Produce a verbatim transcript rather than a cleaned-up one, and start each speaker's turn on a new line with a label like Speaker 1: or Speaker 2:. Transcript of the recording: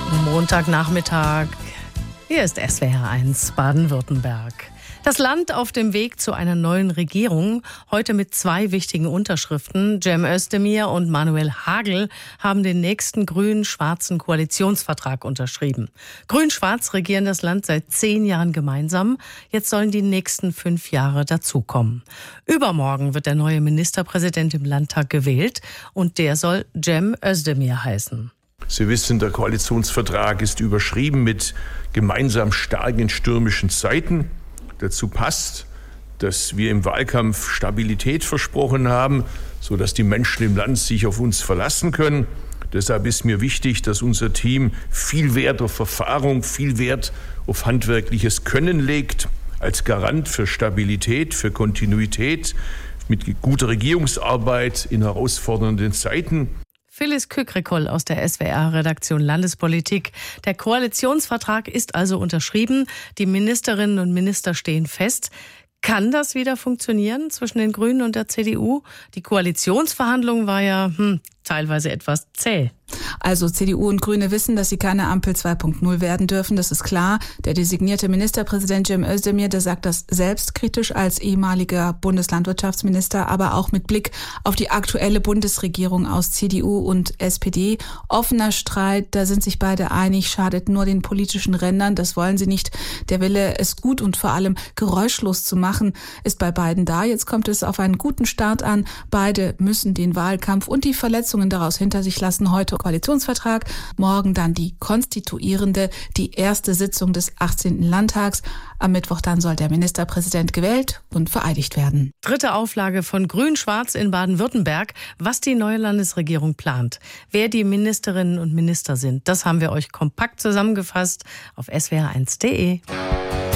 Speaker 1: Montagnachmittag. Hier ist S W R eins Baden-Württemberg. Das Land auf dem Weg zu einer neuen Regierung. Heute mit zwei wichtigen Unterschriften. Cem Özdemir und Manuel Hagel haben den nächsten grün-schwarzen Koalitionsvertrag unterschrieben. Grün-schwarz regieren das Land seit zehn Jahren gemeinsam. Jetzt sollen die nächsten fünf Jahre dazukommen. Übermorgen wird der neue Ministerpräsident im Landtag gewählt. Und der soll Cem Özdemir heißen.
Speaker 2: Sie wissen, der Koalitionsvertrag ist überschrieben mit gemeinsam stark in stürmischen Zeiten. Dazu passt, dass wir im Wahlkampf Stabilität versprochen haben, sodass die Menschen im Land sich auf uns verlassen können. Deshalb ist mir wichtig, dass unser Team viel Wert auf Erfahrung, viel Wert auf handwerkliches Können legt, als Garant für Stabilität, für Kontinuität, mit guter Regierungsarbeit in herausfordernden Zeiten.
Speaker 1: Phyllis Kükrikoll aus der S W R-Redaktion Landespolitik. Der Koalitionsvertrag ist also unterschrieben. Die Ministerinnen und Minister stehen fest. Kann das wieder funktionieren zwischen den Grünen und der C D U? Die Koalitionsverhandlung war ja hm, teilweise etwas zäh.
Speaker 3: Also C D U und Grüne wissen, dass sie keine Ampel zwei Punkt null werden dürfen, das ist klar. Der designierte Ministerpräsident Cem Özdemir, der sagt das selbstkritisch als ehemaliger Bundeslandwirtschaftsminister, aber auch mit Blick auf die aktuelle Bundesregierung aus C D U und S P D. Offener Streit, da sind sich beide einig, schadet nur den politischen Rändern, das wollen sie nicht. Der Wille, es gut und vor allem geräuschlos zu machen, ist bei beiden da. Jetzt kommt es auf einen guten Start an. Beide müssen den Wahlkampf und die Verletzungen daraus hinter sich lassen. Heute Koalitionsvertrag, morgen dann die konstituierende, die erste Sitzung des achtzehnten Landtags. Am Mittwoch dann soll der Ministerpräsident gewählt und vereidigt werden.
Speaker 1: Dritte Auflage von Grün-Schwarz in Baden-Württemberg, was die neue Landesregierung plant. Wer die Ministerinnen und Minister sind, das haben wir euch kompakt zusammengefasst auf S W R eins punkt de.